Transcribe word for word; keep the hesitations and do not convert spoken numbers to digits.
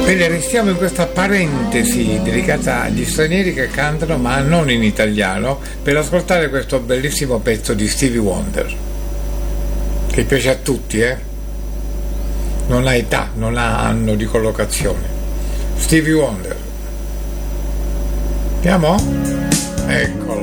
Bene, restiamo in questa parentesi dedicata agli stranieri che cantano ma non in italiano, per ascoltare questo bellissimo pezzo di Stevie Wonder, che piace a tutti, eh? Non ha età, non ha anno di collocazione. Stevie Wonder. Andiamo? Eccolo.